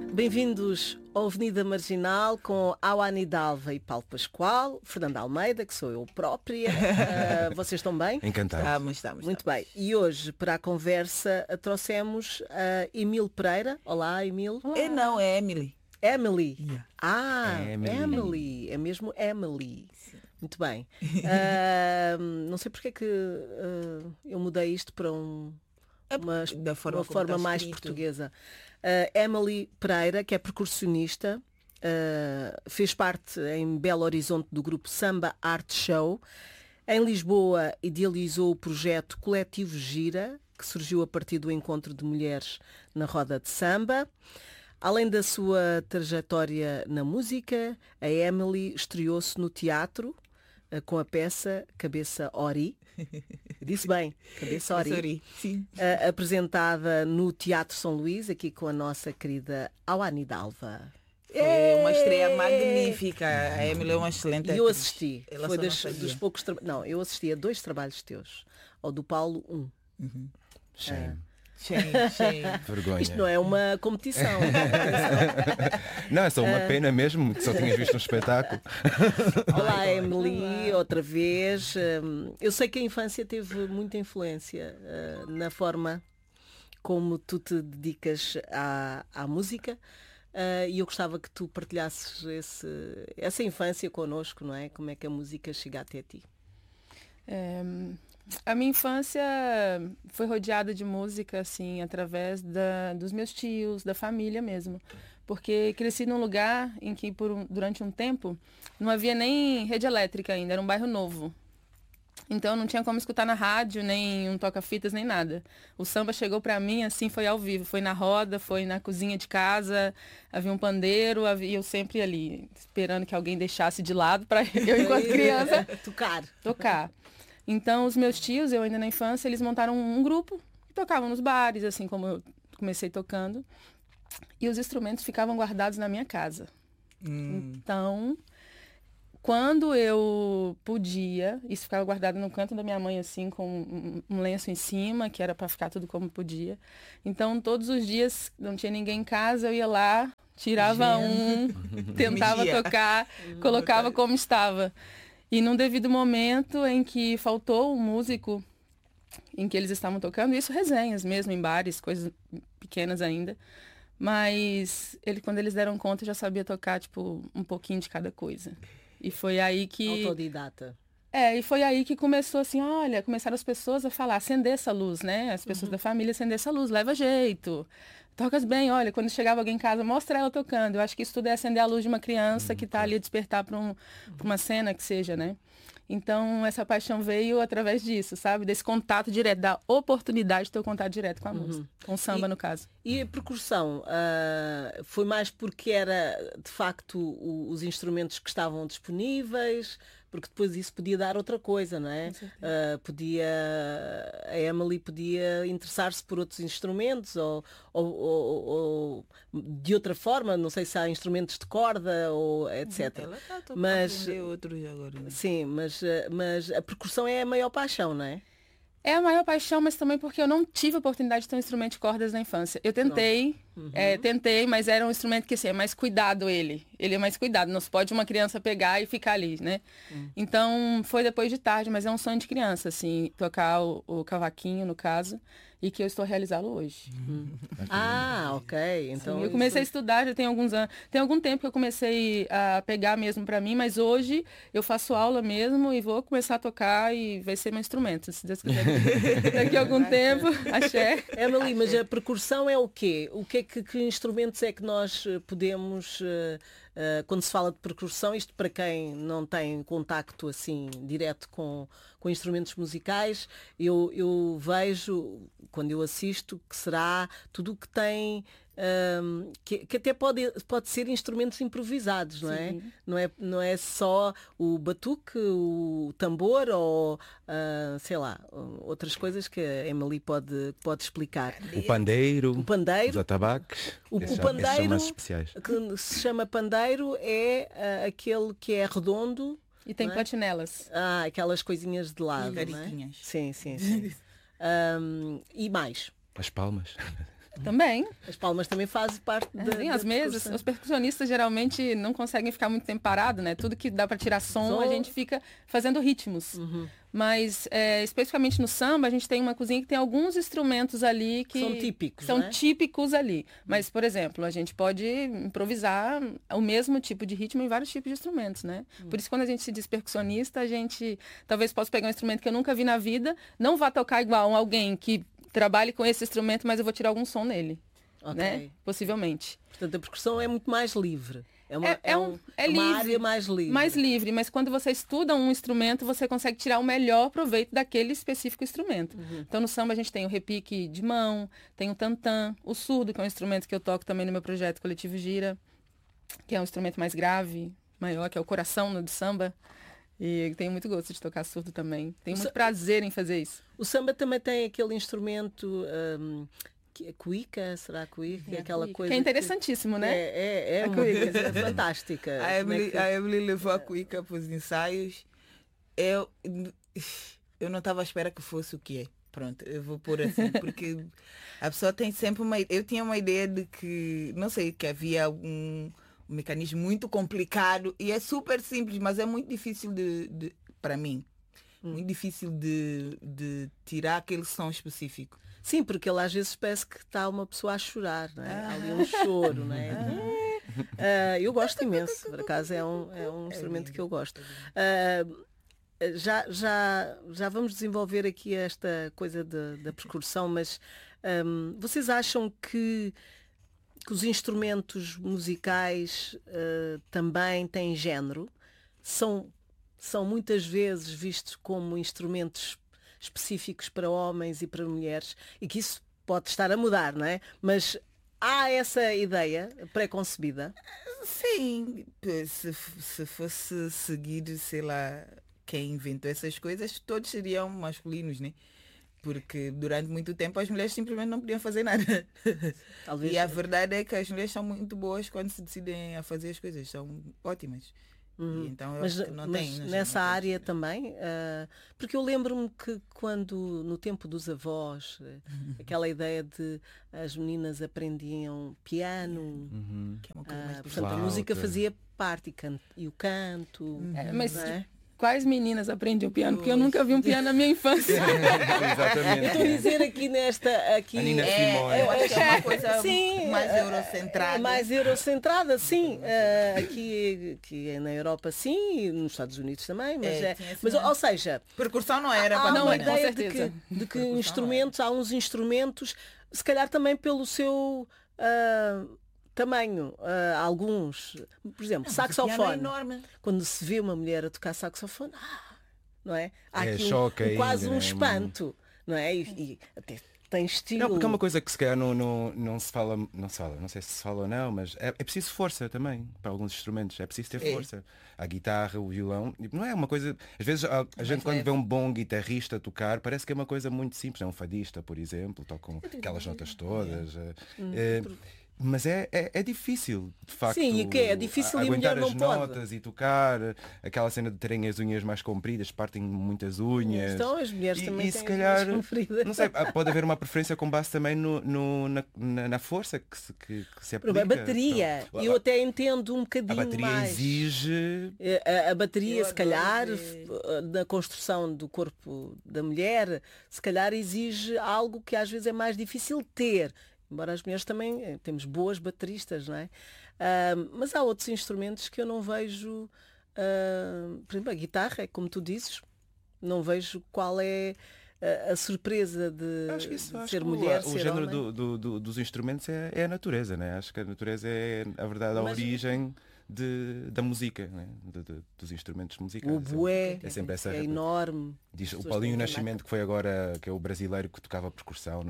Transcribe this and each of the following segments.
Bem-vindos ao Avenida Marginal com Awani Dalva e Paulo Pascoal, Fernanda Almeida, que sou eu própria. Vocês estão bem? Encantado. Estamos. Muito bem. E hoje, para a conversa, trouxemos Emil Pereira. Olá, Emil. Olá. É Emily. Emily. Yeah. Emily. É mesmo Emily. Sim. Muito bem. Não sei porque é que eu mudei isto para uma forma mais portuguesa. Emily Pereira, que é percussionista, fez parte em Belo Horizonte do grupo Samba Art Show. Em Lisboa idealizou o projeto Coletivo Gira, que surgiu a partir do encontro de mulheres na roda de samba. Além da sua trajetória na música, a Emily estreou-se no teatro com a peça Cabeça Ori. Disse bem, Cabeça Ori. Sim. Apresentada no Teatro São Luís, aqui com a nossa querida Awani Dalva. Foi uma estreia magnífica. A Emily é uma excelente E eu atriz. assisti. Ela Foi só não sabia. dos poucos Não, eu assisti a 2 trabalhos teus. Ao do Paulo, 1. Shame. Shame. Vergonha. Isto não é uma competição. Não, é só uma pena mesmo que só tinhas visto um espetáculo. Olá, Emily, outra vez. Eu sei que a infância teve muita influência na forma como tu te dedicas à música. E eu gostava que tu partilhasses essa infância connosco, não é? Como é que a música chega até ti? A minha infância foi rodeada de música, assim, através dos meus tios, da família mesmo. Porque cresci num lugar em que, durante um tempo, não havia nem rede elétrica ainda, era um bairro novo. Então não tinha como escutar na rádio, nem um toca-fitas, nem nada. O samba chegou pra mim, assim, foi ao vivo. Foi na roda, foi na cozinha de casa, havia um pandeiro, e eu sempre ali, esperando que alguém deixasse de lado para eu, enquanto criança, tocar. Então, os meus tios, eu ainda na infância, eles montaram um grupo e tocavam nos bares, assim como eu comecei tocando. E os instrumentos ficavam guardados na minha casa. Então, quando eu podia, isso ficava guardado no canto da minha mãe, assim, com um lenço em cima, que era para ficar tudo como podia. Então, todos os dias, não tinha ninguém em casa, eu ia lá, tirava tentava tocar, colocava como estava. E num devido momento em que faltou um músico em que eles estavam tocando, isso resenhas mesmo, em bares, coisas pequenas ainda. Mas quando eles deram conta, eu já sabia tocar, tipo, um pouquinho de cada coisa. E foi aí que... Autodidata. E foi aí que começou assim, olha, começaram as pessoas a falar, acender essa luz, né? As pessoas da família, acender essa luz, leva jeito. Tocas bem, olha, quando chegava alguém em casa, mostra ela tocando. Eu acho que isso tudo é acender a luz de uma criança que está ali a despertar para uma cena que seja, né? Então, essa paixão veio através disso, sabe? Desse contato direto, da oportunidade de ter o contato direto com a música, com o samba, no caso. E a percussão, foi mais porque era, de facto, os instrumentos que estavam disponíveis, porque depois isso podia dar outra coisa, não é? A Emily podia interessar-se por outros instrumentos ou de outra forma, não sei se há instrumentos de corda ou etc. Ela está a Mas aprender outros agora. Né? sim, mas a percussão é a maior paixão, não é? É a maior paixão, mas também porque eu não tive a oportunidade de ter um instrumento de cordas na infância. Eu tentei, mas era um instrumento que assim, é mais cuidado ele. Ele é mais cuidado, não se pode uma criança pegar e ficar ali, né? Então, foi depois de tarde, mas é um sonho de criança, assim, tocar o cavaquinho, no caso, e que eu estou a realizá-lo hoje. Ok. Então, Sim, eu comecei a estudar, já tem alguns anos. Tem algum tempo que eu comecei a pegar mesmo para mim, mas hoje eu faço aula mesmo e vou começar a tocar e vai ser meu instrumento, se Deus quiser. Daqui a algum tempo, axé. Emily, mas a percussão é o quê? Que instrumentos é que nós podemos, quando se fala de percussão, isto para quem não tem contacto assim direto com instrumentos musicais, eu vejo, quando eu assisto, que será tudo o que tem, que até pode ser instrumentos improvisados, não é? Não é só o batuque, o tambor ou, sei lá, outras coisas que a Emily pode explicar. O pandeiro, os atabaques, O esses pandeiro, são mais especiais. que se chama pandeiro, é aquele que é redondo. E tem não é? platinelas. Aquelas coisinhas de lado, não é? Cariquinhas. Sim. E mais? As palmas. Também. As palmas também fazem parte da as mesas. Os percussionistas geralmente não conseguem ficar muito tempo parado, né? Tudo que dá para tirar som, a gente fica fazendo ritmos. Mas, especificamente no samba, a gente tem uma cozinha que tem alguns instrumentos ali que são típicos ali. Mas, por exemplo, a gente pode improvisar o mesmo tipo de ritmo em vários tipos de instrumentos, né? Por isso, quando a gente se diz percussionista, a gente talvez possa pegar um instrumento que eu nunca vi na vida, não vá tocar igual alguém que trabalhe com esse instrumento, mas eu vou tirar algum som nele. Né? Possivelmente. Portanto, a percussão é muito mais livre. É uma livre, área mais livre. Mais livre, mas quando você estuda um instrumento, você consegue tirar o melhor proveito daquele específico instrumento. Então, no samba, a gente tem o repique de mão, tem o tantã, o surdo, que é um instrumento que eu toco também no meu projeto Coletivo Gira, que é um instrumento mais grave, maior, que é o coração do samba. E tenho muito gosto de tocar surdo também. Tenho muito prazer em fazer isso. O samba também tem aquele instrumento... cuíca, será cuíca? Aquela cuíca. Coisa que é interessantíssimo, né? É uma coisa fantástica. A Emily levou a cuíca para os ensaios. Eu não estava à espera que fosse o que é. Pronto, eu vou pôr assim, porque a pessoa tem sempre uma... Eu tinha uma ideia de que, não sei, que havia um mecanismo muito complicado e é super simples, mas é muito difícil para mim, muito difícil de tirar aquele som específico. Sim, porque ele às vezes parece que está uma pessoa a chorar, não é? Há ali um choro, não é? Eu gosto imenso, por acaso é um instrumento que eu gosto. Já vamos desenvolver aqui esta coisa da percussão, mas vocês acham que os instrumentos musicais também têm género? São muitas vezes vistos como instrumentos específicos para homens e para mulheres, e que isso pode estar a mudar, não é? Mas há essa ideia pré-concebida? Sim, se fosse seguir, sei lá, quem inventou essas coisas, todos seriam masculinos, né? Porque durante muito tempo as mulheres simplesmente não podiam fazer nada. Talvez. E a verdade é que as mulheres são muito boas quando se decidem a fazer as coisas, são ótimas. Então eu acho que não tem. Nessa área também, porque eu lembro-me que quando, no tempo dos avós, aquela ideia de as meninas aprendiam piano, que é uma coisa mais portanto, a música fazia parte e o canto. Mas quais meninas aprendem o piano? Porque eu nunca vi um piano na minha infância. Exatamente. Estou a dizer aqui A Nina Simone. Eu acho que é uma coisa mais eurocentrada. Mais eurocentrada, sim. Aqui na Europa, sim, e nos Estados Unidos também. Mas ou seja... Percussão não era para não, uma ideia de que instrumentos, há uns instrumentos, se calhar também pelo seu... tamanho, alguns, por exemplo, saxofone. É enorme. Quando se vê uma mulher a tocar saxofone, não é? Há aqui quase um espanto, não é? E até tem estilo. Não, porque é uma coisa que se calhar não se fala, não sei se se fala ou não, mas é preciso força também para alguns instrumentos, é preciso ter força. A guitarra, o violão, não é uma coisa. Às vezes a gente quando vê um bom guitarrista tocar, parece que é uma coisa muito simples, é um fadista, por exemplo, tocam aquelas notas todas. Mas é difícil, de facto. Sim, e que é difícil aguentar e a mulher não as notas pode. E tocar, aquela cena de terem as unhas mais compridas, partem muitas unhas. Então as mulheres também e têm se calhar, as unhas compridas. não sei, pode haver uma preferência com base também na força que se aplica. A bateria, eu até entendo um bocadinho mais. A bateria exige... A bateria, se calhar, na construção do corpo da mulher, se calhar exige algo que às vezes é mais difícil ter. Embora as mulheres também temos boas bateristas, não é? Mas há outros instrumentos que eu não vejo. Por exemplo, a guitarra, como tu dizes, não vejo qual é a surpresa de ser mulher, o ser género homem. dos instrumentos é a natureza, né? Acho que a natureza é, a verdade, a origem da música, né? Dos instrumentos musicais. O bué é sempre essa é enorme. Diz, o Paulinho Nascimento, que foi agora, que é o brasileiro que tocava percussão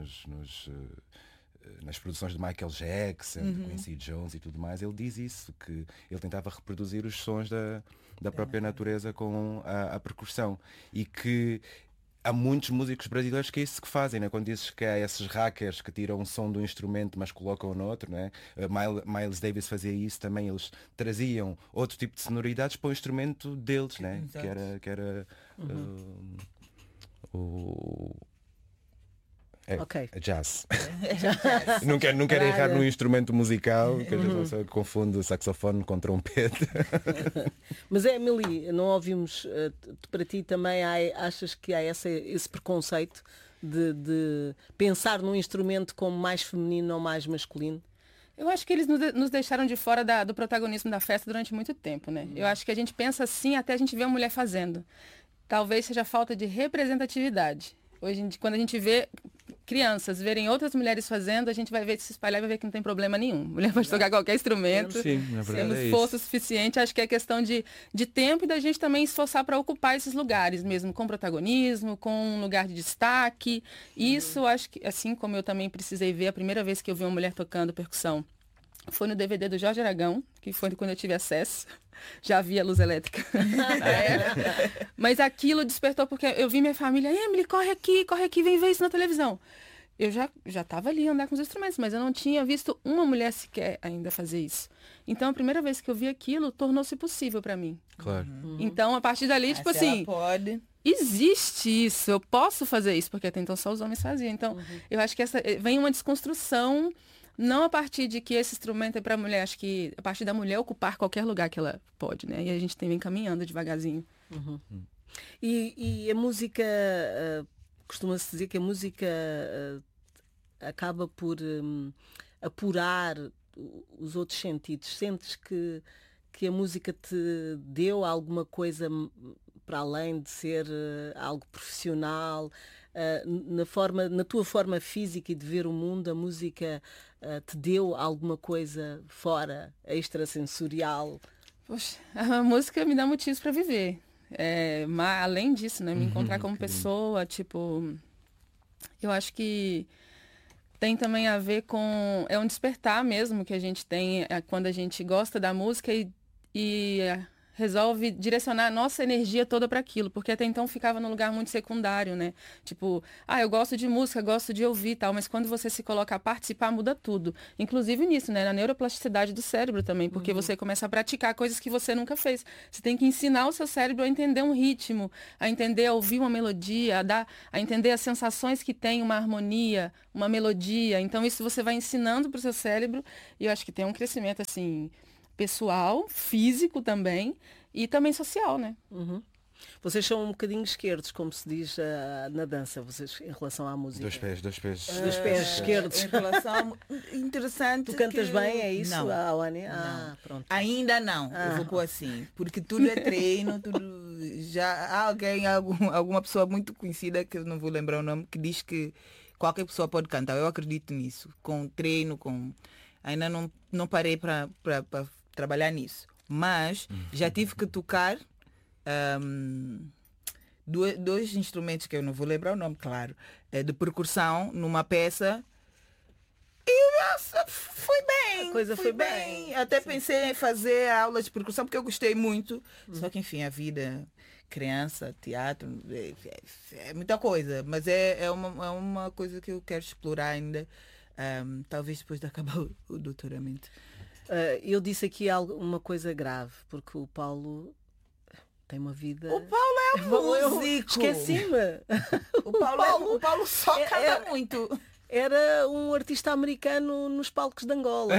nas produções de Michael Jackson, de Quincy Jones e tudo mais, ele diz isso, que ele tentava reproduzir os sons da própria natureza com a percussão, e que há muitos músicos brasileiros que é isso que fazem, né? Quando dizes que há esses hackers que tiram um som do instrumento mas colocam no outro, né? Miles Davis fazia isso também, eles traziam outro tipo de sonoridades para o instrumento deles, né? Que era Ok. Jazz. Não quero errar num instrumento musical, que a gente confunde saxofone com trompete. Mas Emily, não ouvimos, para ti também achas que há esse preconceito de pensar num instrumento como mais feminino ou mais masculino? Eu acho que eles nos deixaram de fora do protagonismo da festa durante muito tempo, né? Eu acho que a gente pensa assim até a gente ver uma mulher fazendo. Talvez seja falta de representatividade. Hoje, quando a gente vê crianças verem outras mulheres fazendo, a gente vai ver, se espalhar e vai ver que não tem problema nenhum. Mulher pode tocar qualquer instrumento. Sim, na verdade temos força suficiente. Acho que é questão de tempo e da gente também esforçar para ocupar esses lugares mesmo, com protagonismo, com um lugar de destaque. Isso, acho que, assim como eu também precisei ver, a primeira vez que eu vi uma mulher tocando percussão foi no DVD do Jorge Aragão, que foi quando eu tive acesso. Já havia luz elétrica. Mas aquilo despertou porque eu vi minha família, Emily, corre aqui, vem ver isso na televisão. Eu já estava ali andar com os instrumentos, mas eu não tinha visto uma mulher sequer ainda fazer isso. Então, a primeira vez que eu vi aquilo, tornou-se possível para mim. Claro. Então, a partir dali, tipo assim, pode. Existe isso, eu posso fazer isso, porque até então só os homens faziam. Então, eu acho que vem uma desconstrução. Não a partir de que esse instrumento é para a mulher, acho que a partir da mulher ocupar qualquer lugar que ela pode, né? E a gente vem caminhando devagarzinho. E a música, costuma-se dizer que a música acaba por apurar os outros sentidos. Sentes que a música te deu alguma coisa para além de ser algo profissional? Na tua forma física e de ver o mundo, a música te deu alguma coisa fora, extrasensorial? Poxa, a música me dá motivos para viver. Mas, além disso, né, me encontrar como pessoa, tipo, eu acho que tem também a ver com... É um despertar mesmo que a gente tem quando a gente gosta da música e resolve direcionar a nossa energia toda para aquilo, porque até então ficava num lugar muito secundário, né? Tipo, eu gosto de música, gosto de ouvir e tal, mas quando você se coloca a participar, muda tudo. Inclusive nisso, né? Na neuroplasticidade do cérebro também, porque você começa a praticar coisas que você nunca fez. Você tem que ensinar o seu cérebro a entender um ritmo, a entender, a ouvir uma melodia, a entender as sensações que tem uma harmonia, uma melodia. Então isso você vai ensinando para o seu cérebro e eu acho que tem um crescimento, assim, pessoal, físico também e também social, né? Vocês são um bocadinho esquerdos, como se diz na dança, vocês em relação à música. Dois pés. Dos pés esquerdos. Em relação interessante. Tu cantas bem, é isso, não, Awane? Não. Pronto. Ainda não, eu vou pôr assim, porque tudo é treino, tudo. Já há alguma pessoa muito conhecida, que eu não vou lembrar o nome, que diz que qualquer pessoa pode cantar. Eu acredito nisso, com treino, ainda não parei para trabalhar nisso. Mas já tive que tocar dois instrumentos que eu não vou lembrar o nome, claro, de percussão numa peça e foi bem. A coisa foi bem. Até pensei em fazer aulas de percussão porque eu gostei muito. Só que enfim, a vida, criança, teatro, é muita coisa. Mas é uma coisa que eu quero explorar ainda. Talvez depois de acabar o doutoramento. Eu disse aqui uma coisa grave, porque o Paulo tem uma vida... O Paulo é um músico! Esqueci-me! O Paulo só canta muito. Era um artista americano nos palcos de Angola.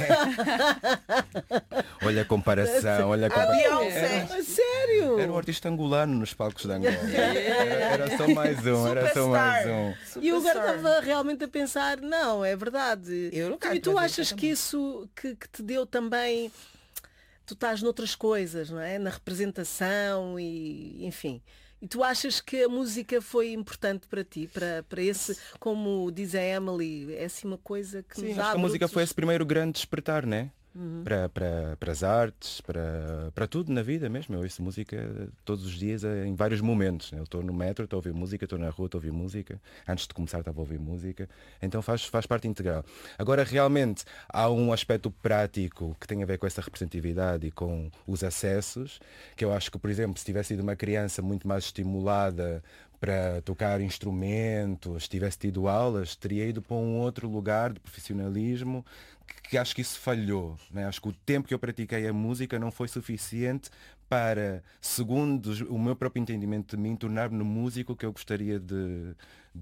Olha a comparação, Sério? Era um artista angolano nos palcos de Angola. Era só mais um. E eu agora estava realmente a pensar, não, é verdade. E tu achas que isso que te deu também... Tu estás noutras coisas, não é? Na representação e enfim. E tu achas que a música foi importante para ti? Para esse, como diz a Emily, é assim uma coisa que nos abre... Acho que a música foi esse primeiro grande despertar, né? Para as artes, para tudo na vida mesmo. Eu ouço música todos os dias, em vários momentos. Eu estou no metro, estou a ouvir música, estou na rua, estou a ouvir música. Antes de começar estava a ouvir música. Então faz parte integral. Agora, realmente, há um aspecto prático que tem a ver com essa representatividade e com os acessos, que eu acho que, por exemplo, se tivesse sido uma criança muito mais estimulada para tocar instrumentos, tivesse tido aulas, teria ido para um outro lugar de profissionalismo que acho que isso falhou, né? Acho que o tempo que eu pratiquei a música não foi suficiente para, segundo o meu próprio entendimento de mim, tornar-me no músico que eu gostaria de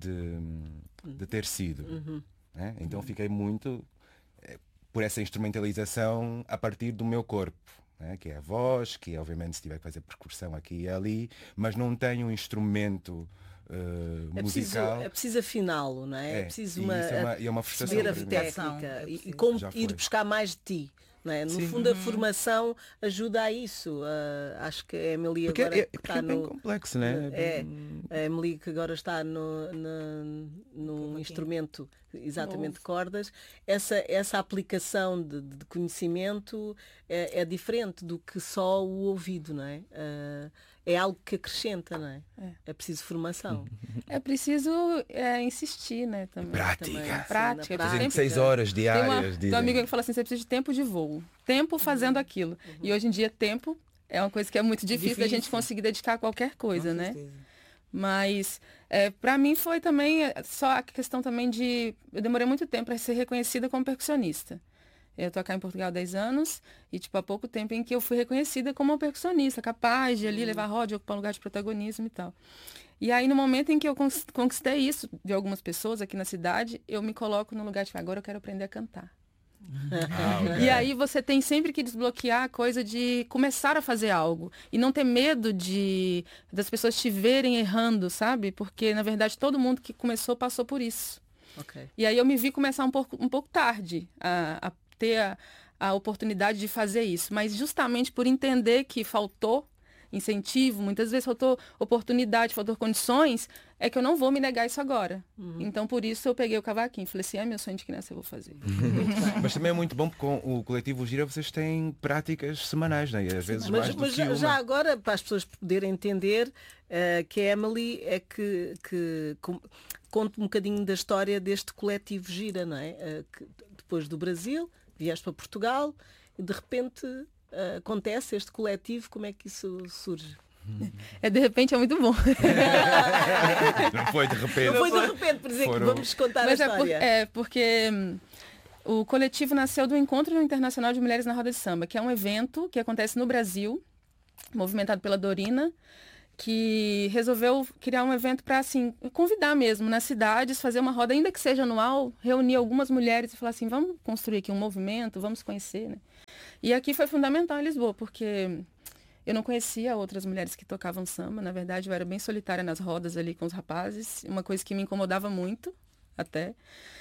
ter sido. Né? Então fiquei muito por essa instrumentalização a partir do meu corpo. Né? Que é a voz, que é, obviamente, se tiver que fazer percussão aqui e ali, mas não tenho um instrumento musical. É preciso afiná-lo, não é? É preciso uma frustração. Perceber a técnica e como ir buscar mais de ti. Não é? No fundo, a formação ajuda a isso. Acho que a Emily agora está é bem complexo, né? A Emily que agora está no instrumento exatamente de cordas, essa aplicação de conhecimento é diferente do que só o ouvido, não é? É algo que acrescenta, não é? É preciso formação. É preciso insistir, né? Também. Prática. Prática. 6 horas diárias. Tem uma amiga que fala assim, você precisa de tempo de voo. Tempo fazendo aquilo. E hoje em dia, tempo é uma coisa que é muito difícil da gente conseguir dedicar a qualquer coisa, né? Mas para mim foi também só a questão também de... Eu demorei muito tempo para ser reconhecida como percussionista. Eu tô aqui em Portugal há 10 anos e, há pouco tempo em que eu fui reconhecida como uma percussionista, capaz de ali levar a roda, ocupar um lugar de protagonismo e tal. E aí, no momento em que eu conquistei isso de algumas pessoas aqui na cidade, eu me coloco no lugar de agora eu quero aprender a cantar. E aí você tem sempre que desbloquear a coisa de começar a fazer algo e não ter medo das pessoas te verem errando, sabe? Porque, na verdade, todo mundo que começou passou por isso. E aí eu me vi começar um pouco tarde a ter a oportunidade de fazer isso, mas justamente por entender que faltou incentivo, muitas vezes faltou oportunidade, faltou condições, é que eu não vou me negar isso agora. Então, por isso, eu peguei o cavaquinho. Falei assim, meu sonho de criança, eu vou fazer. Mas também é muito bom, porque com o Coletivo Gira vocês têm práticas semanais, né? E às vezes mais do que uma. Já agora, para as pessoas poderem entender, que a Emily é que conta um bocadinho da história deste Coletivo Gira, não é? Que depois do Brasil, vieste para Portugal e de repente acontece este coletivo, como é que isso surge? De repente é muito bom. Não foi de repente. Não foi de repente, por dizer que vamos contar a história. Porque o coletivo nasceu do Encontro Internacional de Mulheres na Roda de Samba, que é um evento que acontece no Brasil, movimentado pela Dorina, que resolveu criar um evento para, assim, convidar mesmo nas cidades, fazer uma roda, ainda que seja anual, reunir algumas mulheres e falar assim, vamos construir aqui um movimento, vamos conhecer, né? E aqui foi fundamental em Lisboa, porque eu não conhecia outras mulheres que tocavam samba, na verdade eu era bem solitária nas rodas ali com os rapazes, uma coisa que me incomodava muito, até.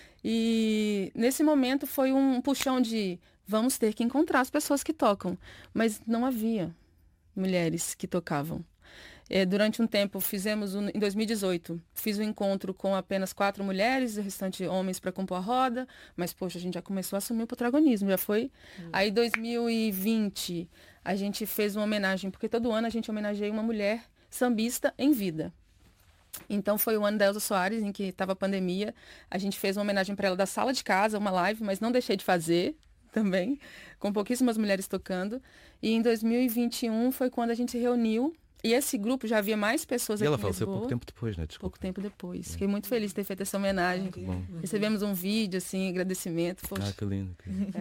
E nesse momento foi um puxão de, vamos ter que encontrar as pessoas que tocam, mas não havia mulheres que tocavam. Durante um tempo, em 2018, fiz um encontro com apenas 4 mulheres, o restante homens para compor a roda, mas, poxa, a gente já começou a assumir o protagonismo, já foi. Aí, em 2020, a gente fez uma homenagem, porque todo ano a gente homenageia uma mulher sambista em vida. Então, foi o ano da Elza Soares, em que estava a pandemia, a gente fez uma homenagem para ela da sala de casa, uma live, mas não deixei de fazer também, com pouquíssimas mulheres tocando. E em 2021 foi quando a gente se reuniu. E esse grupo já havia mais pessoas aqui em Lisboa. E ela faleceu pouco tempo depois, né? Desculpa. Pouco tempo depois. Fiquei muito feliz de ter feito essa homenagem. Recebemos um vídeo, assim, agradecimento. Poxa. Que lindo.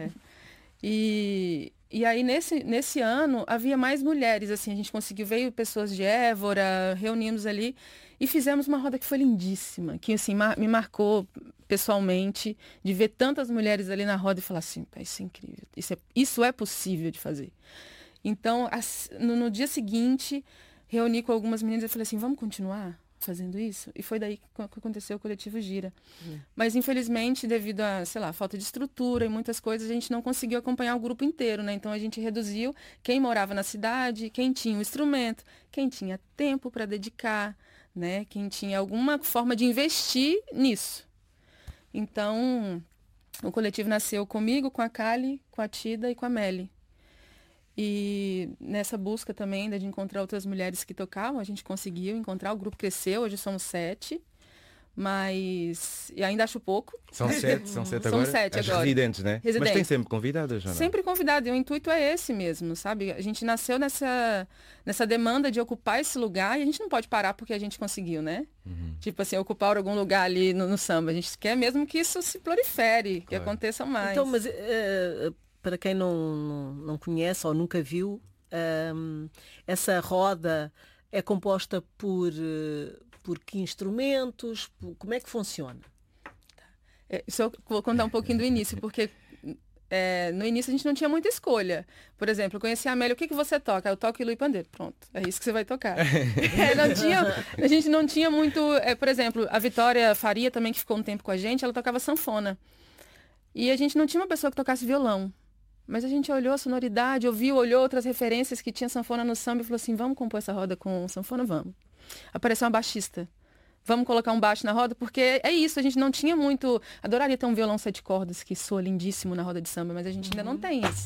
E aí, nesse ano, havia mais mulheres, assim. A gente conseguiu, veio pessoas de Évora, reunimos ali e fizemos uma roda que foi lindíssima. Que, assim, me marcou pessoalmente, de ver tantas mulheres ali na roda e falar assim, isso é incrível. Isso é possível de fazer. Então, no dia seguinte, reuni com algumas meninas e falei assim, vamos continuar fazendo isso? E foi daí que aconteceu o Coletivo Gira. Mas, infelizmente, devido a, falta de estrutura e muitas coisas, a gente não conseguiu acompanhar o grupo inteiro, né? Então, a gente reduziu quem morava na cidade, quem tinha o instrumento, quem tinha tempo para dedicar, né? Quem tinha alguma forma de investir nisso. Então, o coletivo nasceu comigo, com a Kali, com a Tida e com a Meli. E nessa busca também de encontrar outras mulheres que tocavam, a gente conseguiu encontrar, o grupo cresceu, hoje somos 7, Mas e ainda acho pouco. São 7 agora? São 7 As agora. residentes, né? Mas tem sempre convidadas, ou não? Sempre convidada. E o intuito é esse mesmo, sabe? A gente nasceu nessa demanda de ocupar esse lugar e a gente não pode parar porque a gente conseguiu, né? Tipo assim, ocupar algum lugar ali no samba. A gente quer mesmo que isso se prolifere, que aconteça mais. Então, mas para quem não conhece ou nunca viu, essa roda é composta por que instrumentos? Como é que funciona? Isso eu vou contar um pouquinho do início, porque no início a gente não tinha muita escolha. Por exemplo, eu conheci a Amélia, o que você toca? Eu toco Ilu e Pandeiro. Pronto, é isso que você vai tocar. A gente não tinha muito... por exemplo, a Vitória Faria também, que ficou um tempo com a gente, ela tocava sanfona. E a gente não tinha uma pessoa que tocasse violão. Mas a gente olhou a sonoridade, olhou outras referências que tinha sanfona no samba e falou assim, vamos compor essa roda com sanfona? Vamos. Apareceu uma baixista. Vamos colocar um baixo na roda, porque é isso, a gente não tinha muito... Adoraria ter um violão 7 cordas, que soa lindíssimo na roda de samba, mas a gente ainda não tem isso.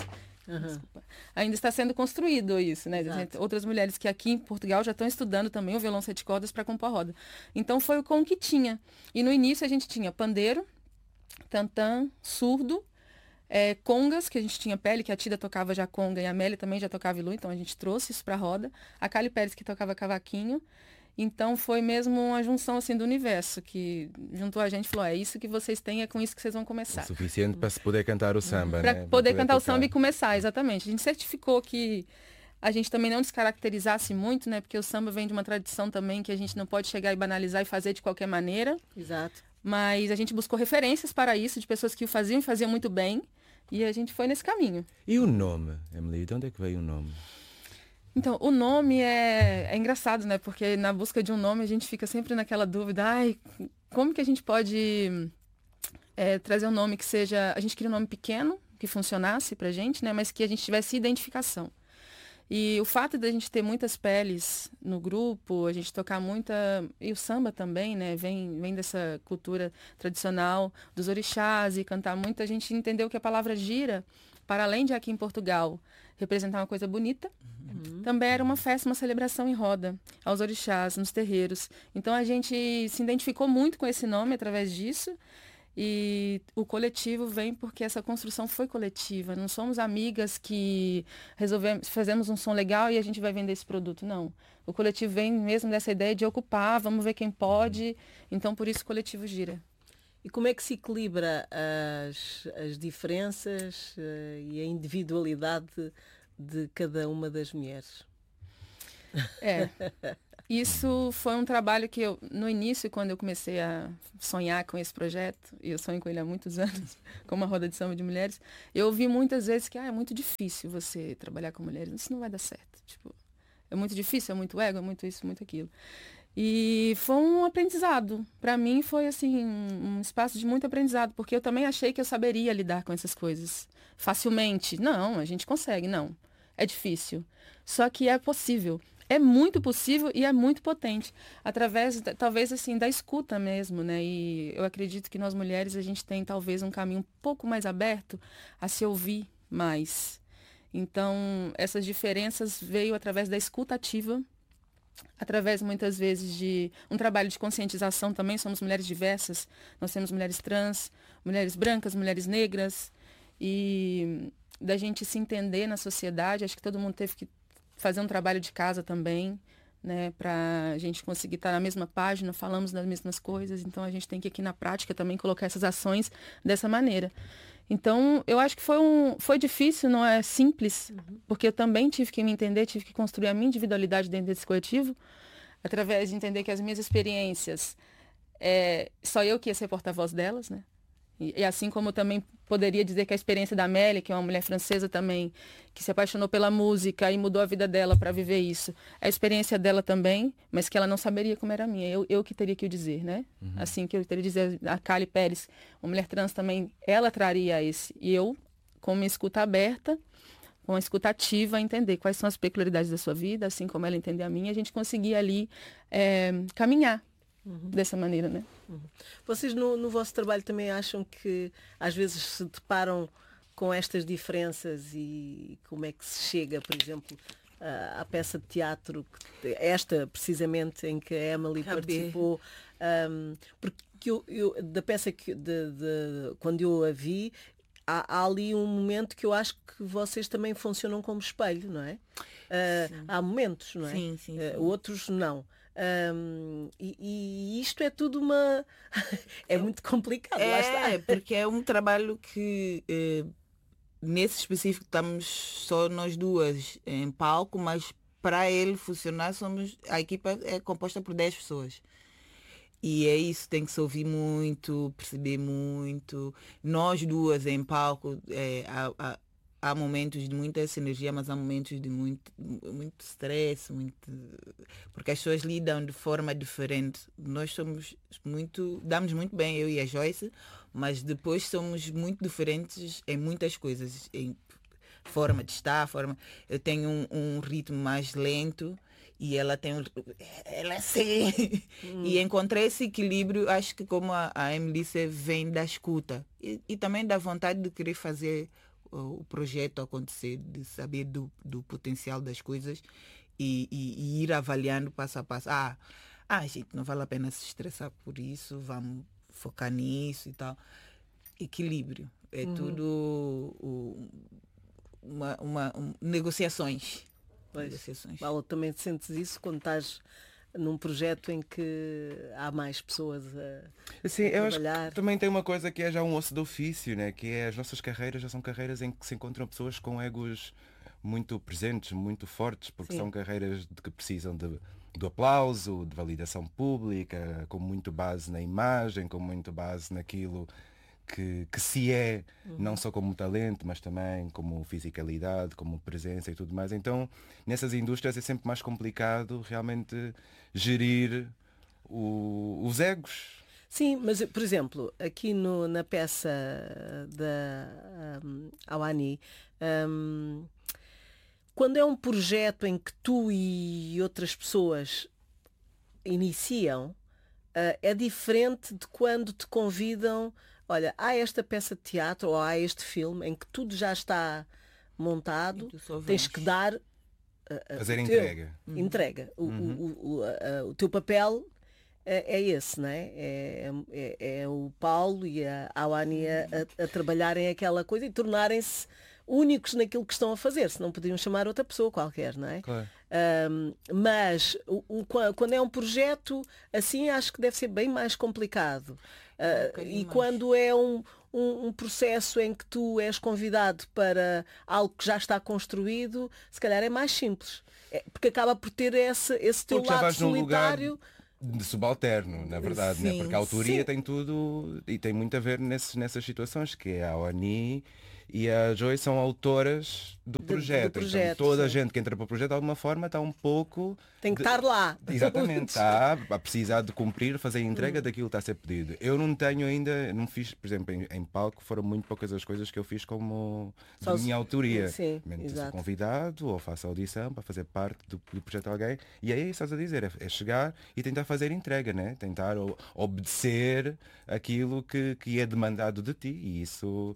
Ainda está sendo construído isso, né? Outras mulheres que aqui em Portugal já estão estudando também o violão 7 cordas para compor a roda. Então foi com o que tinha. E no início a gente tinha pandeiro, tantã, surdo, congas, que a gente tinha Pele, que a Tida tocava já conga e a Amélia também já tocava Ilu, então a gente trouxe isso para a roda. A Cali Pérez, que tocava cavaquinho. Então foi mesmo uma junção assim do universo, que juntou a gente e falou, é isso que vocês têm, é com isso que vocês vão começar. O suficiente para se poder cantar o samba, para né? poder cantar o samba e começar, exatamente. A gente certificou que a gente também não descaracterizasse muito, né? Porque o samba vem de uma tradição também que a gente não pode chegar e banalizar e fazer de qualquer maneira. Exato. Mas a gente buscou referências para isso, de pessoas que o faziam e faziam muito bem. E a gente foi nesse caminho. E o nome, Emily? De onde é que veio o nome? Então, o nome é engraçado, né? Porque na busca de um nome a gente fica sempre naquela dúvida. Como que a gente pode trazer um nome que seja... A gente queria um nome pequeno, que funcionasse pra gente, né? Mas que a gente tivesse identificação. E o fato de a gente ter muitas peles no grupo, a gente tocar muita... E o samba também, né? Vem dessa cultura tradicional dos orixás e cantar muito. A gente entendeu que a palavra gira, para além de aqui em Portugal representar uma coisa bonita, também era uma festa, uma celebração em roda, aos orixás, nos terreiros. Então a gente se identificou muito com esse nome através disso. E o coletivo vem porque essa construção foi coletiva. Não somos amigas que fazemos um som legal e a gente vai vender esse produto. Não. O coletivo vem mesmo dessa ideia de ocupar, vamos ver quem pode. Então, por isso, o coletivo gira. E como é que se equilibra as diferenças e a individualidade de cada uma das mulheres? Isso foi um trabalho que eu, no início, quando eu comecei a sonhar com esse projeto, e eu sonho com ele há muitos anos, como a Roda de Samba de Mulheres, eu ouvi muitas vezes que é muito difícil você trabalhar com mulheres, isso não vai dar certo. Tipo, é muito difícil, é muito ego, é muito isso, muito aquilo. E foi um aprendizado. Para mim foi assim um espaço de muito aprendizado, porque eu também achei que eu saberia lidar com essas coisas facilmente. Não, a gente consegue, não. É difícil. Só que é possível. É muito possível e é muito potente. Através, talvez, assim, da escuta mesmo, né? E eu acredito que nós mulheres, a gente tem talvez um caminho um pouco mais aberto a se ouvir mais. Então, essas diferenças veio através da escuta ativa, através, muitas vezes, de um trabalho de conscientização também. Somos mulheres diversas. Nós temos mulheres trans, mulheres brancas, mulheres negras. E da gente se entender na sociedade. Acho que todo mundo teve que fazer um trabalho de casa também, né, para a gente conseguir estar na mesma página, falamos das mesmas coisas, então a gente tem que aqui na prática também colocar essas ações dessa maneira. Então, eu acho que foi difícil, não é simples, porque eu também tive que me entender, tive que construir a minha individualidade dentro desse coletivo, através de entender que as minhas experiências, só eu que ia ser porta-voz delas, né? E assim como eu também poderia dizer que a experiência da Amélia, que é uma mulher francesa também, que se apaixonou pela música e mudou a vida dela para viver isso, é a experiência dela também, mas que ela não saberia como era a minha. Eu que teria que o dizer, né? Assim que eu teria que dizer, a Cali Pérez, uma mulher trans também, ela traria esse. E eu, com uma escuta aberta, com uma escuta ativa, entender quais são as peculiaridades da sua vida, assim como ela entender a minha, a gente conseguia ali caminhar dessa maneira, né? Vocês no vosso trabalho também acham que às vezes se deparam com estas diferenças e como é que se chega, por exemplo, à peça de teatro, esta precisamente em que a Emily participou, porque da peça quando eu a vi, há ali um momento que eu acho que vocês também funcionam como espelho, não é? Há momentos, não é? Sim. Outros não. E isto é tudo é muito complicado. Lá está. Porque é um trabalho que nesse específico estamos só nós duas em palco, mas para ele funcionar a equipa é composta por 10 pessoas. E é isso, tem que se ouvir muito, perceber muito. Nós duas em palco, há momentos de muita energia, mas há momentos de muito stress, porque as pessoas lidam de forma diferente. Nós damos muito bem, eu e a Joyce, mas depois somos muito diferentes em muitas coisas, em forma de estar, eu tenho um ritmo mais lento e ela é assim. E encontrei esse equilíbrio, acho que como a Emily vem da escuta e também da vontade de querer fazer o projeto acontecer, de saber do potencial das coisas e ir avaliando passo a passo. Gente, não vale a pena se estressar por isso, vamos focar nisso e tal. Equilíbrio. É tudo negociações. Paula, também sentes isso quando estás num projeto em que há mais pessoas a eu trabalhar? acho que também tem uma coisa que é já um osso do ofício, né? Que é as nossas carreiras já são carreiras em que se encontram pessoas com egos muito presentes, muito fortes, porque são carreiras que precisam do aplauso, de validação pública, com muito base na imagem, com muito base naquilo que se é, não só como talento, mas também como fisicalidade, como presença e tudo mais. Então, nessas indústrias é sempre mais complicado realmente gerir os egos. Sim, mas, por exemplo, aqui na peça da Awani, quando é um projeto em que tu e outras pessoas iniciam, é diferente de quando te convidam. Olha, há esta peça de teatro ou há este filme em que tudo já está montado, tens que dar fazer entrega. Entrega. O teu papel é esse, não é? É o Paulo e a Awani a trabalharem aquela coisa e tornarem-se únicos naquilo que estão a fazer, se não podiam chamar outra pessoa qualquer, não é? Claro. Mas quando é um projeto assim, acho que deve ser bem mais complicado. E quando é um processo em que tu és convidado para algo que já está construído, se calhar é mais simples. Porque acaba por ter esse teu porque lado solitário. De subalterno, na verdade, Sim, né? Porque a autoria tem tudo e tem muito a ver nessas situações, que é a Oni e a Joy são autoras do projeto. Então, toda a gente que entra para o projeto de alguma forma está um pouco... Tem que estar lá. Exatamente, está a precisar de cumprir, fazer a entrega daquilo que está a ser pedido. Eu não tenho ainda, não fiz, por exemplo, em palco foram muito poucas as coisas que eu fiz como de minha autoria. Sim, sou convidado ou faço audição para fazer parte do projeto de alguém. E aí estás a dizer, é chegar e tentar fazer entrega, né? Tentar obedecer aquilo que é demandado de ti. E isso...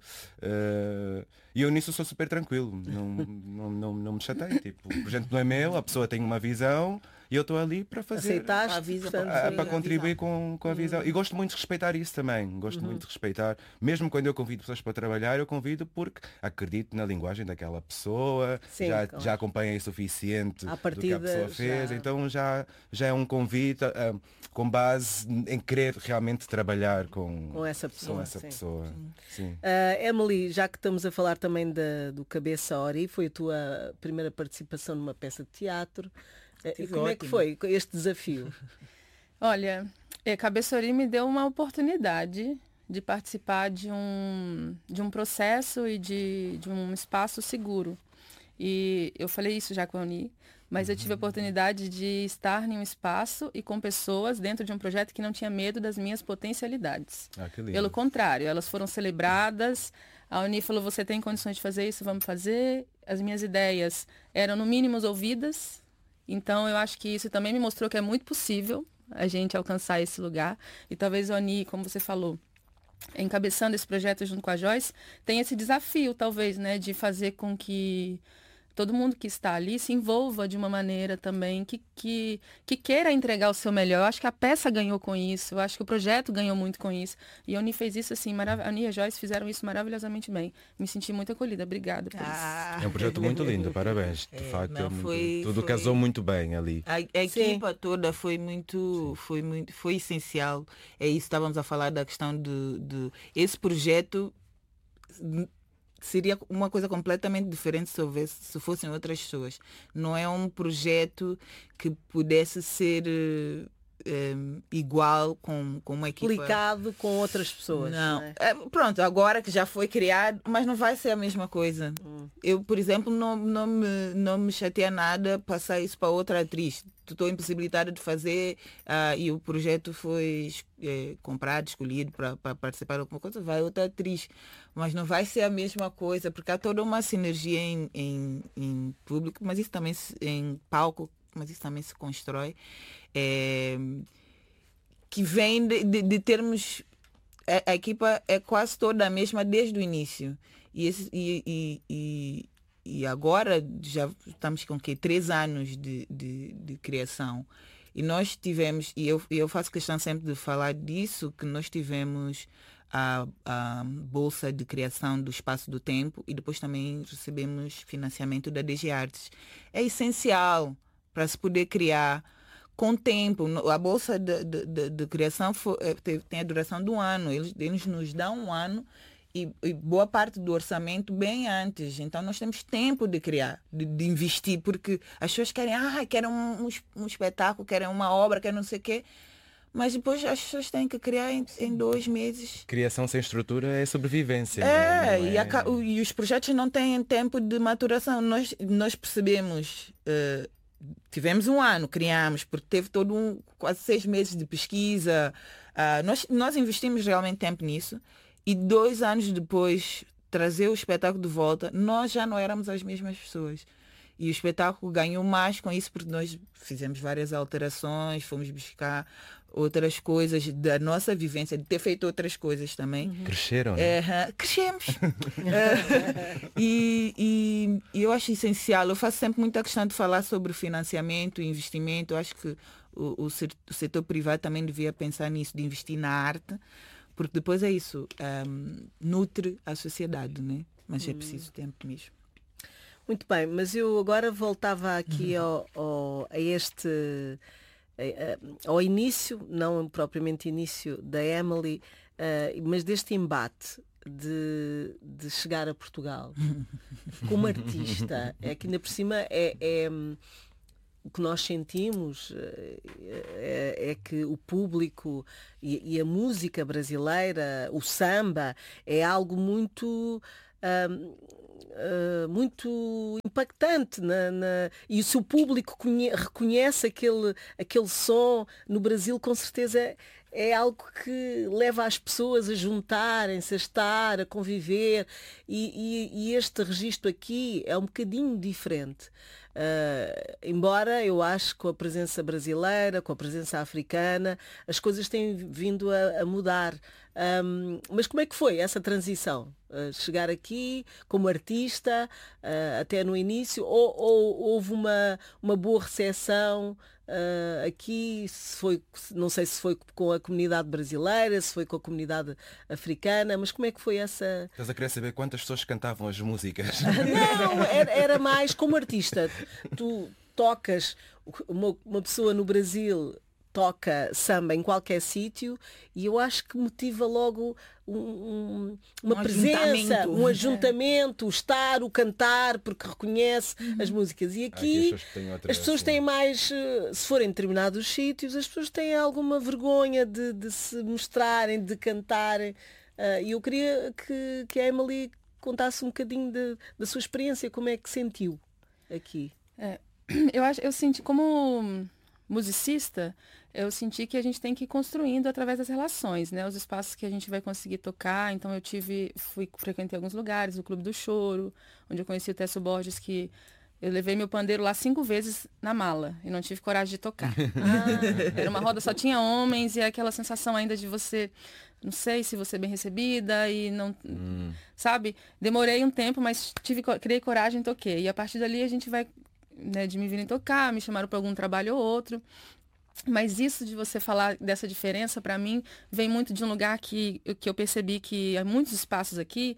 E eu nisso sou super tranquilo, não me chatei. Tipo, o projeto não é meu, a pessoa tem uma visão e eu estou ali para fazer, para contribuir com a visão. E gosto muito de respeitar isso também. Gosto muito de respeitar. Mesmo quando eu convido pessoas para trabalhar, eu convido porque acredito na linguagem daquela pessoa, sim, já acompanhei o suficiente do que a pessoa fez. Já... Então já é um convite com base em querer realmente trabalhar com essa pessoa. Sim. Emily, já que estamos a falar também do Cabeça Ori, foi a tua primeira participação numa peça de teatro. Como é que foi este desafio? Olha, Cabeça Ori me deu uma oportunidade de participar de um processo e de um espaço seguro. E eu falei isso já com a Uni, mas eu tive a oportunidade de estar em um espaço e com pessoas dentro de um projeto que não tinha medo das minhas potencialidades. Que lindo. Pelo contrário, elas foram celebradas. A Uni falou, você tem condições de fazer isso, vamos fazer. As minhas ideias eram no mínimo ouvidas. Então eu acho que isso também me mostrou que é muito possível a gente alcançar esse lugar. E talvez a Uni, como você falou, encabeçando esse projeto junto com a Joyce, tem esse desafio, talvez, né, de fazer com que todo mundo que está ali se envolva de uma maneira também que queira entregar o seu melhor. Eu acho que a peça ganhou com isso, eu acho que o projeto ganhou muito com isso. E a Uni fez isso assim, a Uni e a Joyce fizeram isso maravilhosamente bem. Me senti muito acolhida, obrigada por isso. É um projeto muito lindo, parabéns. De facto, tudo casou muito bem ali. A equipa toda foi essencial. É isso, estávamos a falar da questão de esse projeto seria uma coisa completamente diferente se fossem outras pessoas. Não é um projeto que pudesse ser igual com uma equipa. Explicado com outras pessoas. Não. Não é? Pronto, agora que já foi criado, mas não vai ser a mesma coisa. Eu, por exemplo, não me chateia nada passar isso para outra atriz. Estou impossibilitada de fazer e o projeto foi comprado, escolhido para participar de alguma coisa, vai outra atriz. Mas não vai ser a mesma coisa, porque há toda uma sinergia em público, mas isso também em palco, mas isso também se constrói. Que vem de termos... A equipa é quase toda a mesma desde o início. E agora já estamos com 3 anos de criação. E nós tivemos, e eu faço questão sempre de falar disso, que nós tivemos a bolsa de criação do Espaço do Tempo e depois também recebemos financiamento da DG Artes. É essencial para se poder criar com tempo. A bolsa de criação tem a duração de 1 ano. Eles nos dão 1 ano e boa parte do orçamento bem antes. Então nós temos tempo de criar, de investir, porque as pessoas querem um espetáculo, querem uma obra, querem não sei o quê. Mas depois as pessoas têm que criar em 2 meses. Criação sem estrutura é sobrevivência. E os projetos não têm tempo de maturação. Nós percebemos... tivemos 1 ano, criamos, porque teve quase 6 meses de pesquisa. Nós investimos realmente tempo nisso. E 2 anos depois, trazer o espetáculo de volta, nós já não éramos as mesmas pessoas. E o espetáculo ganhou mais com isso, porque nós fizemos várias alterações, fomos buscar outras coisas da nossa vivência, de ter feito outras coisas também. Cresceram, né? Crescemos. E eu acho essencial, eu faço sempre muita questão de falar sobre financiamento e investimento. Eu acho que o setor privado também devia pensar nisso, de investir na arte, porque depois é isso, nutre a sociedade, né? Mas é preciso tempo mesmo. Muito bem, mas eu agora voltava aqui ao início, não propriamente início da Emily, mas deste embate de chegar a Portugal como artista. É que ainda por cima o que nós sentimos é que o público e a música brasileira, o samba, é algo muito impactante e se o público reconhece aquele som no Brasil, com certeza é algo que leva as pessoas a juntarem-se, a estar, a conviver, e este registro aqui é um bocadinho diferente. Embora eu acho que com a presença brasileira, com a presença africana, as coisas têm vindo a mudar. Mas como é que foi essa transição? Chegar aqui como artista, até no início, ou houve uma boa recepção aqui? Não sei se foi com a comunidade brasileira, se foi com a comunidade africana, mas como é que foi essa... Estás a querer saber quantas pessoas cantavam as músicas? Não, era mais como artista. Tu tocas, uma pessoa no Brasil toca samba em qualquer sítio e eu acho que motiva logo uma presença, um ajuntamento, o estar, o cantar, porque reconhece as músicas. E aqui as pessoas têm mais, se forem em determinados sítios, as pessoas têm alguma vergonha de se mostrarem, de cantarem. E eu queria que a Emily contasse um bocadinho da sua experiência, como é que sentiu aqui. Eu senti, como musicista, eu senti que a gente tem que ir construindo através das relações, né? Os espaços que a gente vai conseguir tocar. Então frequentei alguns lugares, o Clube do Choro, onde eu conheci o Técio Borges, que Eu levei meu pandeiro lá 5 vezes na mala e não tive coragem de tocar. Era uma roda, só tinha homens e aquela sensação ainda de você, não sei se você é bem recebida e não... Sabe? Demorei um tempo, mas criei coragem e toquei. E a partir dali a gente vai, né, de me virem tocar, me chamaram para algum trabalho ou outro. Mas isso de você falar dessa diferença, para mim, vem muito de um lugar que eu percebi que há muitos espaços aqui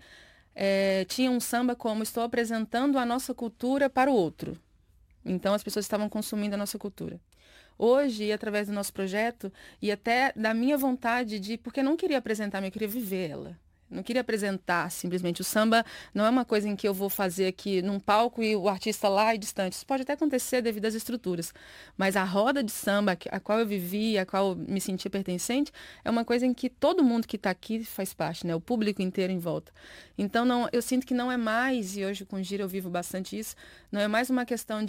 tinha um samba como estou apresentando a nossa cultura para o outro. Então as pessoas estavam consumindo a nossa cultura. Hoje, através do nosso projeto, e até da minha vontade porque eu não queria apresentar, eu queria viver ela. Não queria apresentar simplesmente. O samba não é uma coisa em que eu vou fazer aqui num palco e o artista lá e distante. Isso pode até acontecer devido às estruturas. Mas a roda de samba, a qual eu vivi, a qual eu me senti pertencente, é uma coisa em que todo mundo que está aqui faz parte, né? O público inteiro em volta. Então, eu sinto que não é mais, e hoje com o Gira eu vivo bastante isso, não é mais uma questão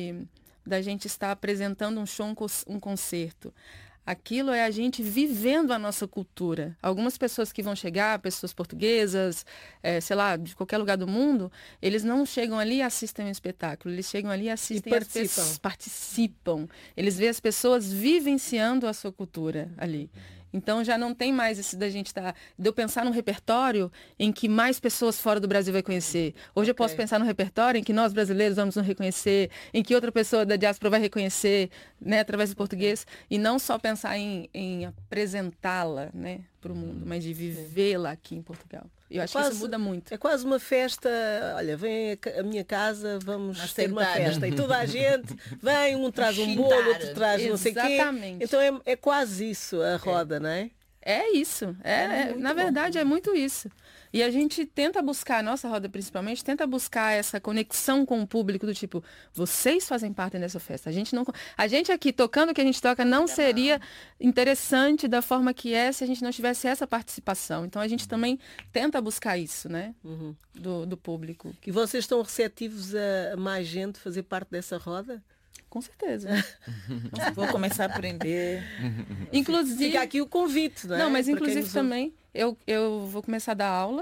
da gente estar apresentando um show, um concerto. Aquilo é a gente vivendo a nossa cultura. Algumas pessoas que vão chegar, pessoas portuguesas, sei lá, de qualquer lugar do mundo, eles não chegam ali e assistem um espetáculo. Eles chegam ali e assistem as pessoas. Participam. Eles veem as pessoas vivenciando a sua cultura ali. Então já não tem mais esse de eu pensar num repertório em que mais pessoas fora do Brasil vai conhecer. Hoje eu posso pensar num repertório em que nós brasileiros vamos nos reconhecer, em que outra pessoa da diáspora vai reconhecer, né, através do português, e não só pensar em apresentá-la, né, para o mundo, mas de vivê-la aqui em Portugal. Eu acho que isso muda muito. É quase uma festa, olha, vem a minha casa, vamos ter uma festa. E toda a gente vem, um traz um bolo, outro traz não sei o quê. Então é quase isso a roda, não é? É isso. Na verdade, é muito isso. E a gente tenta buscar, a nossa roda principalmente, tenta buscar essa conexão com o público do tipo, vocês fazem parte dessa festa. A gente aqui tocando o que a gente toca não seria interessante da forma que é se a gente não tivesse essa participação. Então a gente também tenta buscar isso, né? Do público. E vocês estão receptivos a mais gente fazer parte dessa roda? Com certeza. Vou começar a aprender. Inclusive, fica aqui o convite, não é? Não, mas inclusive também eu vou começar a dar aula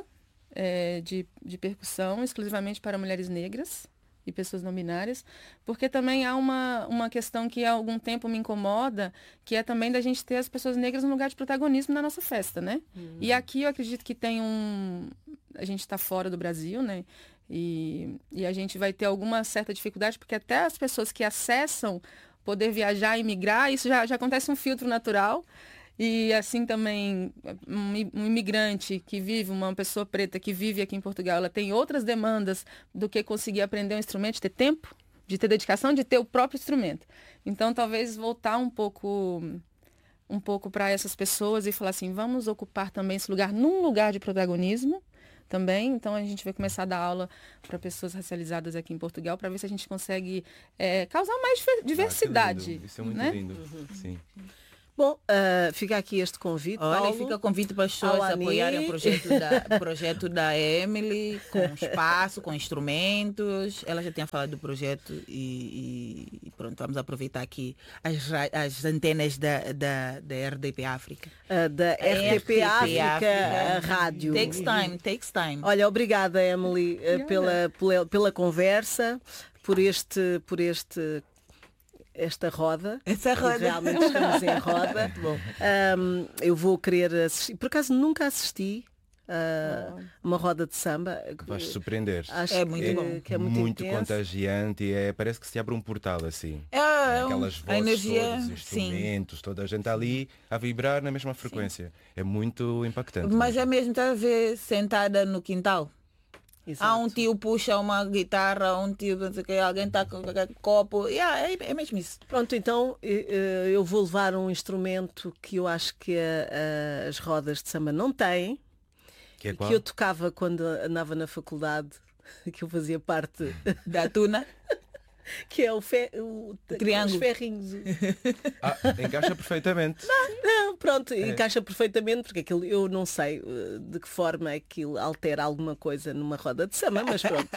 de percussão exclusivamente para mulheres negras e pessoas não binárias, porque também há uma questão que há algum tempo me incomoda, que é também da gente ter as pessoas negras no lugar de protagonismo na nossa festa, né? E aqui eu acredito que tem a gente está fora do Brasil, né? E a gente vai ter alguma certa dificuldade, porque até as pessoas que acessam poder viajar e migrar, isso já acontece um filtro natural. E assim também, um imigrante que vive, uma pessoa preta que vive aqui em Portugal, ela tem outras demandas do que conseguir aprender um instrumento, de ter tempo, de ter dedicação, de ter o próprio instrumento. Então, talvez voltar um pouco para essas pessoas e falar assim, vamos ocupar também esse lugar num lugar de protagonismo também. Então, a gente vai começar a dar aula para pessoas racializadas aqui em Portugal para ver se a gente consegue causar mais diversidade. Isso é muito lindo. Sim. Bom, fica aqui este convite. Olha, Paulo, fica o convite para as pessoas apoiarem o projeto da Emily, com espaço, com instrumentos. Ela já tinha falado do projeto e pronto, vamos aproveitar aqui as antenas da RDP África. Da RDP África Rádio. Takes time. Olha, obrigada, Emily, pela conversa, por esta roda. Essa roda. Realmente estamos em roda. Bom, eu vou querer assistir. Por acaso nunca assisti uma roda de samba. Vais surpreender. Acho muito bom. Que é muito contagiante e parece que se abre um portal assim. Aquelas vozes, a energia, todos os instrumentos, toda a gente ali a vibrar na mesma frequência. É muito impactante. Mas é mesmo, está a ver sentada no quintal. Exato. Há um tio puxa uma guitarra, um tio não sei o que, alguém está com copo. É mesmo isso. Pronto, então eu vou levar um instrumento que eu acho que as rodas de samba não têm, que eu tocava quando andava na faculdade, que eu fazia parte da tuna. Que é o triângulo. Os ferrinhos. Encaixa perfeitamente. Não, pronto, encaixa perfeitamente, porque aquilo eu não sei de que forma é que aquilo altera alguma coisa numa roda de samba, mas pronto.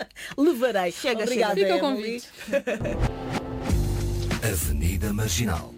Levarei. Chega, obrigada, fica o convite. Avenida Marginal.